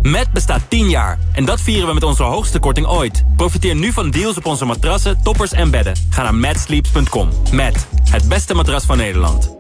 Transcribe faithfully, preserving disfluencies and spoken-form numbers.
Met bestaat tien jaar. En dat vieren we met onze hoogste korting ooit. Profiteer nu van deals op onze matrassen, toppers en bedden. Ga naar matsleeps punt com. Met het beste matras van Nederland.